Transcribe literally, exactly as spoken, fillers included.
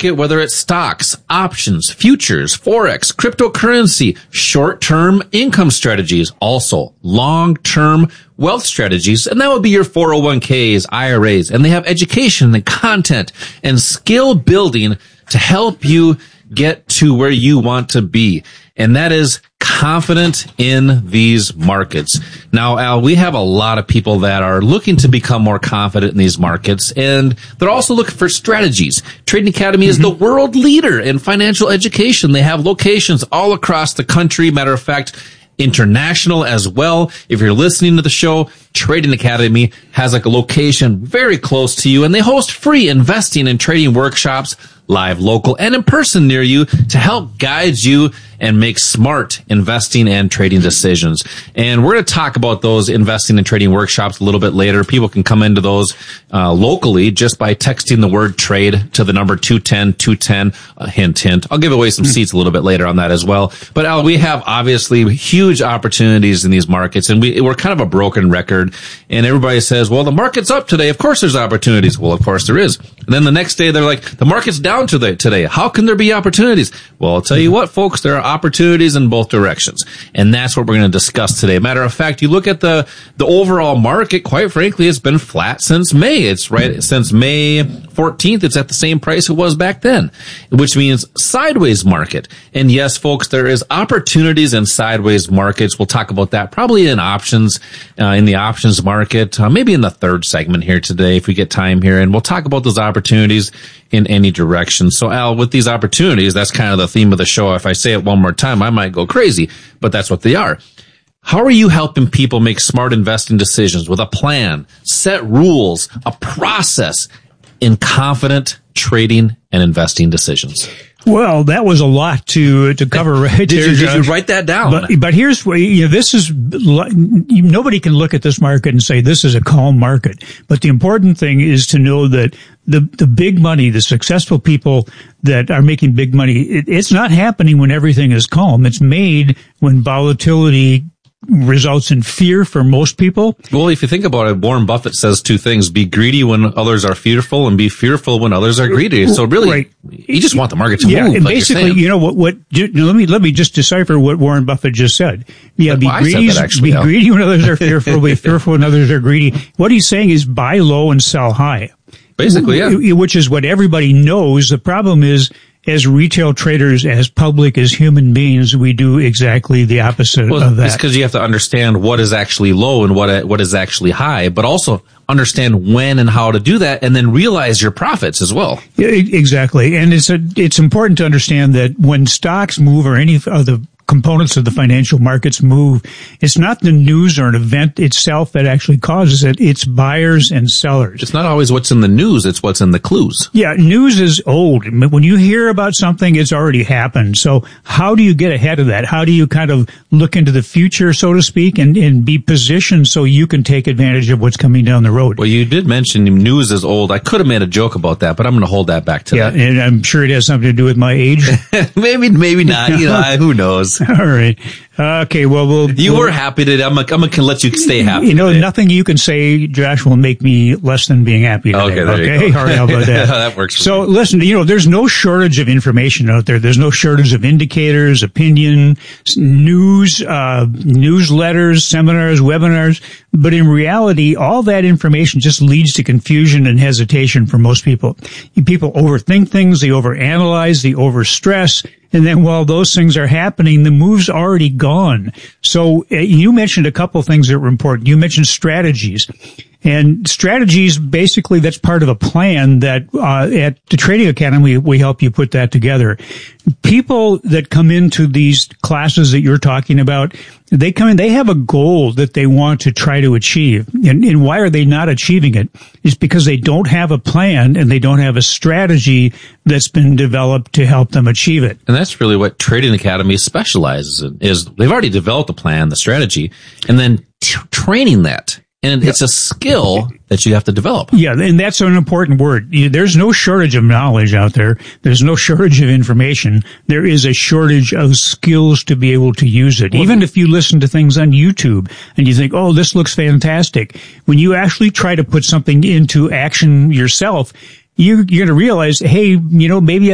market, whether it's stocks, options, futures, forex, cryptocurrency, short-term income strategies, also long-term wealth strategies, and that would be your four oh one k's, I R As, and they have education and content and skill building to help you get to where you want to be. And that is confident in these markets. Now, Al, we have a lot of people that are looking to become more confident in these markets, and they're also looking for strategies. Trading Academy is mm-hmm. the world leader in financial education. They have locations all across the country. Matter of fact, international as well. If you're listening to the show, Trading Academy has like a location very close to you, and they host free investing and trading workshops, live, local, and in person near you to help guide you and make smart investing and trading decisions. And we're going to talk about those investing and trading workshops a little bit later. People can come into those uh, locally just by texting the word trade to the number two ten two ten. Uh, hint, hint. I'll give away some seats a little bit later on that as well. But Al, we have obviously huge opportunities in these markets, and we, we're kind of a broken record. And everybody says, well, the market's up today. Of course there's opportunities. Well, of course there is. And then the next day they're like, the market's down today. today. How can there be opportunities? Well, I'll tell you what, folks, there are opportunities in both directions. And that's what we're going to discuss today. Matter of fact, you look at the, the overall market, quite frankly, it's been flat since May. It's right since May fourteenth. It's at the same price it was back then, which means sideways market. And yes, folks, there is opportunities in sideways markets. We'll talk about that probably in options, uh, in the options market, uh, maybe in the third segment here today if we get time here. And we'll talk about those opportunities in any direction. So Al, with these opportunities, that's kind of the theme of the show. If I say it one more time, I might go crazy, but that's what they are. How are you helping people make smart investing decisions with a plan, set rules, a process in confident trading and investing decisions? Well, that was a lot to to cover right did there. You, did you write that down? But, but here's what, you know, this is, nobody can look at this market and say this is a calm market. But the important thing is to know that the the big money, the successful people that are making big money, it, it's not happening when everything is calm. It's made when volatility results in fear for most people. Well, if you think about it, Warren Buffett says two things: be greedy when others are fearful, and be fearful when others are greedy. So really, right. you just want the market to yeah, move. And like basically, you know what? What? Let me let me just decipher what Warren Buffett just said. Yeah, be well, greedy. That, actually, be yeah. greedy when others are fearful. Be fearful when others are greedy. What he's saying is buy low and sell high. Basically, yeah. Which is what everybody knows. The problem is, as retail traders, as public, as human beings, we do exactly the opposite well, of that. It's because you have to understand what is actually low and what what is actually high, but also understand when and how to do that, and then realize your profits as well. Yeah, exactly. And it's a, it's important to understand that when stocks move or any of the components of the financial markets move, it's not the news or an event itself that actually causes it. It's buyers and sellers. It's not always what's in the news. It's what's in the clues. Yeah. News is old. When you hear about something, it's already happened. So how do you get ahead of that? How do you kind of look into the future, so to speak, and, and be positioned so you can take advantage of what's coming down the road? Well, you did mention news is old. I could have made a joke about that, but I'm going to hold that back today. Yeah. And I'm sure it has something to do with my age. maybe, maybe not. You know, I, who knows? All right. Okay. Well, we'll. You we'll, were happy today. I'm, I'm going to let you stay happy. You know, today. nothing you can say, Josh, will make me less than being happy today. Okay. There okay. You go. All right. How about that? That works. For so me. Listen, you know, there's no shortage of information out there. There's no shortage of indicators, opinion, news, uh, newsletters, seminars, webinars. But in reality, all that information just leads to confusion and hesitation for most people. People overthink things. They overanalyze. They overstress. And then while those things are happening, the move's already gone. So uh, you mentioned a couple things that were important. You mentioned strategies. And strategies, basically, that's part of a plan that uh, at the Trading Academy, we help you put that together. People that come into these classes that you're talking about, they come in, they have a goal that they want to try to achieve. And, and why are they not achieving it? It's because they don't have a plan and they don't have a strategy that's been developed to help them achieve it. And that's really what Trading Academy specializes in, is they've already developed the plan, the strategy, and then t- training that. And it's a skill that you have to develop. Yeah, and that's an important word. There's no shortage of knowledge out there. There's no shortage of information. There is a shortage of skills to be able to use it. Even if you listen to things on YouTube and you think, oh, this looks fantastic, when you actually try to put something into action yourself, you, you're going to realize, hey, you know, maybe